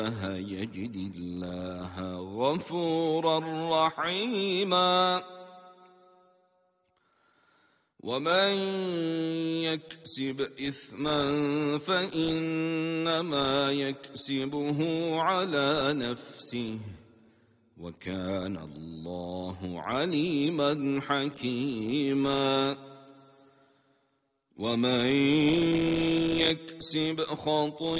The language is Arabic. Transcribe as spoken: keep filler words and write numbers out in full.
يجد الله غفورا رحيما. ومن يكسب إثما فإنما يكسبه على نفسه وكان الله عليما حكيما. ومن يكسب خطيئة